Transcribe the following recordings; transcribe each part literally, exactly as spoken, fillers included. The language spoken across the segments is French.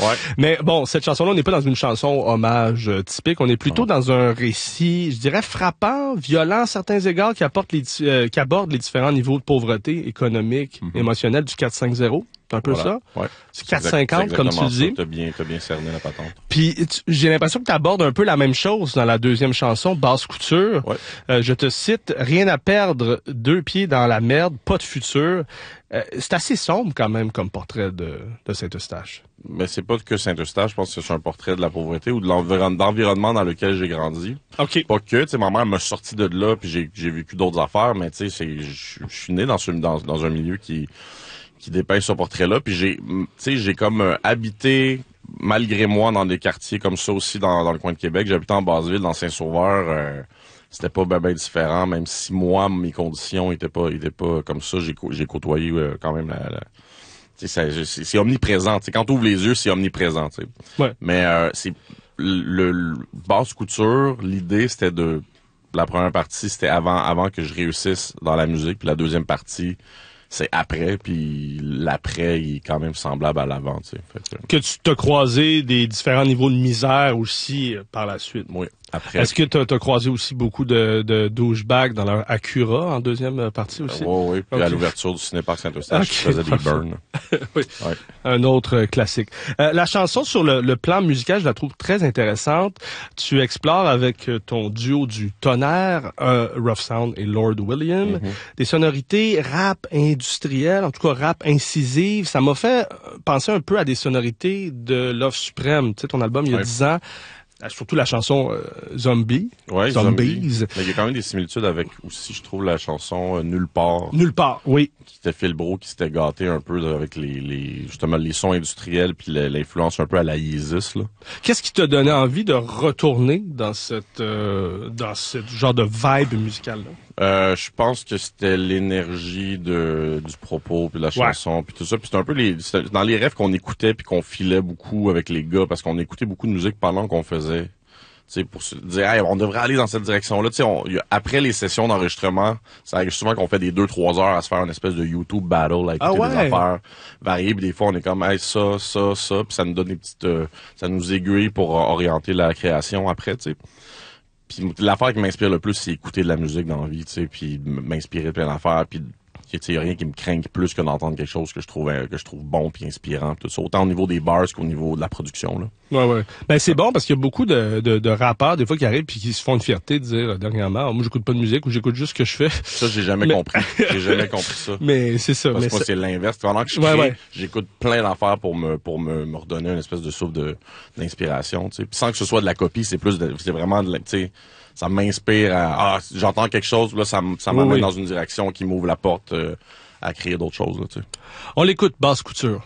Ouais. Mais bon, cette chanson-là, on n'est pas dans une chanson hommage euh, typique. On est plutôt ouais. dans un récit, je dirais, frappant, violent à certains égards, qui, apporte les, euh, qui aborde les différents niveaux de pauvreté économique, mm-hmm. émotionnelle du quatre cinq zéro. C'est un peu voilà. ça. Ouais. C'est quatre cinquante, comme tu le dis. T'as bien, t'as bien cerné la patente. Puis tu, j'ai l'impression que tu abordes un peu la même chose dans la deuxième chanson, Basse Couture. Ouais. Euh, je te cite, rien à perdre, deux pieds dans la merde, pas de futur. Euh, c'est assez sombre quand même comme portrait de, de Saint-Eustache. Mais c'est pas que Saint-Eustache, je pense que c'est un portrait de la pauvreté ou de l'environnement dans lequel j'ai grandi. OK. Pas que, tu sais, ma mère m'a sorti de là, puis j'ai, j'ai vécu d'autres affaires, mais tu sais, c'est, je suis né dans, ce, dans, dans un milieu qui qui dépeint ce portrait-là, puis j'ai, tu sais, j'ai comme euh, habité malgré moi dans des quartiers comme ça aussi dans, dans le coin de Québec. J'habitais en Basse-Ville, dans Saint-Sauveur. Euh, c'était pas ben, ben différent, même si moi mes conditions étaient pas étaient pas comme ça. J'ai j'ai côtoyé euh, quand même la, la tu sais, c'est, c'est omniprésent. Tu sais, quand tu ouvres les yeux, c'est omniprésent. Tu sais. Ouais. Mais euh, c'est le, le Basse Couture. L'idée c'était de la première partie, c'était avant avant que je réussisse dans la musique, puis la deuxième partie. C'est après, puis l'après, il est quand même semblable à l'avant, tu sais. Fait que... que tu t'as croisé des différents niveaux de misère aussi euh, par la suite. Oui, après. Est-ce que t'as, t'as croisé aussi beaucoup de, de douchebags dans leur Acura en deuxième partie aussi? Oui, oui. Puis okay. à l'ouverture du Cinéparc Saint-Eustache, okay, je faisais des burns. oui. Ouais. Un autre euh, classique. Euh, la chanson sur le, le plan musical, je la trouve très intéressante. Tu explores avec ton duo du Tonnerre, euh, Rough Sound et Lord William, mm-hmm. des sonorités rap industrielles, en tout cas rap incisive. Ça m'a fait penser un peu à des sonorités de Love Supreme, tu sais, ton album il y a dix ouais. ans. Surtout la chanson euh, Zombie. Ouais, Zombies. Zombie. Mais il y a quand même des similitudes avec aussi, je trouve, la chanson euh, Nulle part. Nulle part, oui. Qui était Phil Bro, qui s'était gâté un peu avec les, les justement les sons industriels puis l'influence un peu à la Yeezus, là. Qu'est-ce qui t'a donné envie de retourner dans cette euh, dans ce genre de vibe musicale-là? Euh, je pense que c'était l'énergie de du propos puis de la chanson ouais. puis tout ça, puis c'était un peu les dans les rêves qu'on écoutait puis qu'on filait beaucoup avec les gars parce qu'on écoutait beaucoup de musique pendant qu'on faisait, tu sais, pour se dire hey, on devrait aller dans cette direction-là, tu sais, après les sessions d'enregistrement, ça arrive souvent qu'on fait des deux trois heures à se faire une espèce de YouTube battle à écouter ah ouais. des affaires variées, puis des fois on est comme hey ça ça ça, puis ça nous donne des petites euh, ça nous aiguille pour euh, orienter la création après, tu sais. Puis l'affaire qui m'inspire le plus, c'est écouter de la musique dans la vie, tu sais, puis m'inspirer de plein d'affaires, puis tu sais, y a rien qui me craint plus que d'entendre quelque chose que je trouve que je trouve bon puis inspirant, tout ça, autant au niveau des bars qu'au niveau de la production, là. Ouais, ouais. Ben c'est bon parce qu'il y a beaucoup de, de, de rappeurs des fois qui arrivent puis qui se font une fierté de dire euh, dernièrement, moi j'écoute pas de musique ou j'écoute juste ce que je fais. Ça j'ai jamais mais... compris, j'ai jamais compris ça. Mais c'est ça. Parce mais que moi ça... c'est l'inverse. Pendant que je crée, ouais, ouais. j'écoute plein d'affaires pour me pour me, me redonner une espèce de souffle de d'inspiration, tu sais. Sans que ce soit de la copie, c'est plus de, c'est vraiment de, tu sais. Ça m'inspire à, ah, j'entends quelque chose, là, ça, ça m'amène oui, oui. dans une direction qui m'ouvre la porte euh, à créer d'autres choses, là, tu sais. On l'écoute, Basse Couture.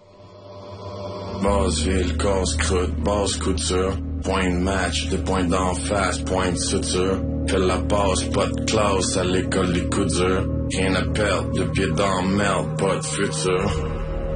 Basse-Ville, casse-croûte, basse couture, point de match, des points d'en face, point de suture. Fais la passe, pas de classe à l'école des coups durs. Rien à perdre, de pied dans merde, pas de futur.